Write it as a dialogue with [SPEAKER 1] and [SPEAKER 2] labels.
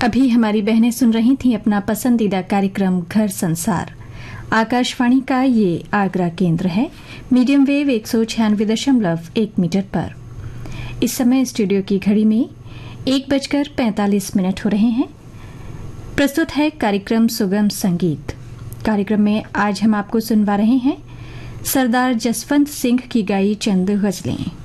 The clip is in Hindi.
[SPEAKER 1] अभी हमारी बहनें सुन रही थीं अपना पसंदीदा कार्यक्रम घर संसार। आकाशवाणी का ये आगरा केंद्र है, मीडियम वेव 196.1 मीटर पर। इस समय स्टूडियो की घड़ी में 1:45 हो रहे हैं। प्रस्तुत है कार्यक्रम सुगम संगीत। कार्यक्रम में आज हम आपको सुनवा रहे हैं सरदार जसवंत सिंह की गाई चंद गजलें।